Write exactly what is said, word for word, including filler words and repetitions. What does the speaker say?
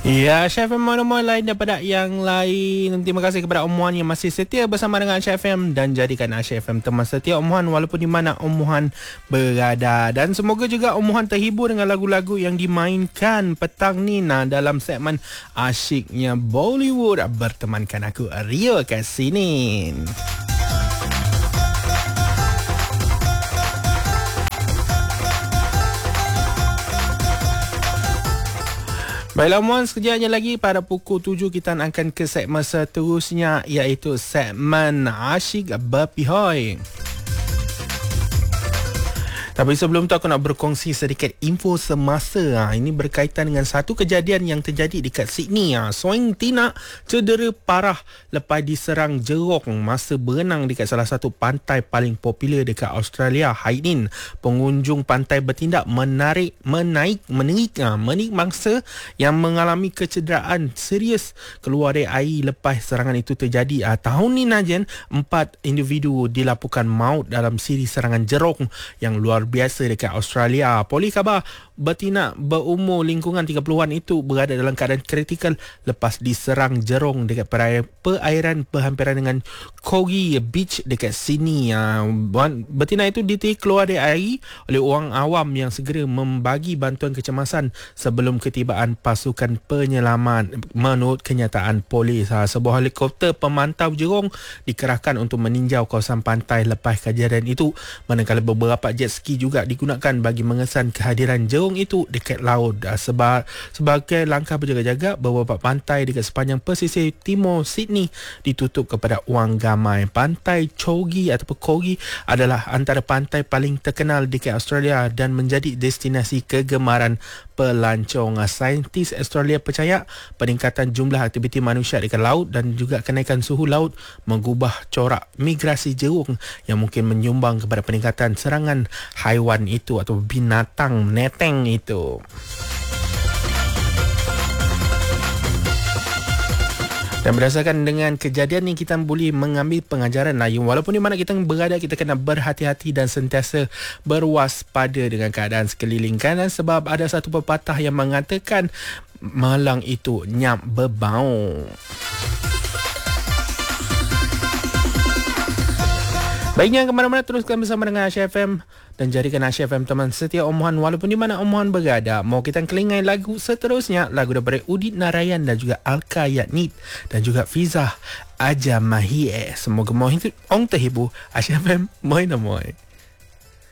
Ya, Chef M mohon lain daripada yang lain. Terima kasih kepada Om Muhan yang masih setia bersama dengan Chef M dan jadikan Chef M teman setia Om Muhan walaupun di mana Om Muhan berada. Dan semoga juga Om Muhan terhibur dengan lagu-lagu yang dimainkan petang ni nah, dalam segmen Asyiknya Bollywood. Bertemankan aku Rio kat sini. Baiklah Muan, sekejap lagi pada pukul tujuh kita akan ke segmen seterusnya iaitu segmen Asyik Berpihoi. Tapi sebelum tu aku nak berkongsi sedikit info semasa. Ha, ini berkaitan dengan satu kejadian yang terjadi dekat Sydney. Ha. Seorang Tina cedera parah lepas diserang jerung masa berenang dekat salah satu pantai paling popular dekat Australia, Hainan. Pengunjung pantai bertindak menarik, menaik, menerik, ha, menik mangsa yang mengalami kecederaan serius keluar dari air lepas serangan itu terjadi. Ha, tahun ni Najen, empat individu dilaporkan maut dalam siri serangan jerung yang luar biasa dekat Australia. Polis khabar betina berumur lingkungan tiga puluhan itu berada dalam keadaan kritikal lepas diserang jerung dekat perairan berhampiran dengan Coogee Beach dekat Sydney. Betina itu ditirik keluar dari air oleh orang awam yang segera membagi bantuan kecemasan sebelum ketibaan pasukan penyelamat. Menurut kenyataan polis, sebuah helikopter pemantau jerung dikerahkan untuk meninjau kawasan pantai lepas kejadian itu, manakala beberapa jet ski juga digunakan bagi mengesan kehadiran jerung itu dekat laut. Sebab sebagai langkah berjaga-jaga, beberapa pantai dekat sepanjang pesisir timur Sydney ditutup kepada wang gamai. Pantai Coogee ataupun Coogee adalah antara pantai paling terkenal dekat Australia dan menjadi destinasi kegemaran pelancong. Saintis Australia percaya peningkatan jumlah aktiviti manusia dekat laut dan juga kenaikan suhu laut mengubah corak migrasi jerung yang mungkin menyumbang kepada peningkatan serangan haiwan itu atau binatang neteng itu. Dan berdasarkan dengan kejadian ni, kita boleh mengambil pengajaran lain. Walaupun di mana kita berada, kita kena berhati-hati dan sentiasa berwaspada dengan keadaan sekeliling. Kan? Sebab ada satu pepatah yang mengatakan malang itu nyap berbau. Baiknya, ke mana-mana teruskan bersama dengan Asyik F M dan jadikan Asyik F M teman setia Om Muhan walaupun di mana Om Muhan berada. Mau kita kelingai lagu seterusnya, lagu daripada Udit Narayan dan juga Alka Yatnit dan juga Fizah Aja Mahie. Semoga mohon ong terhibur. Asyik F M, moi na moi.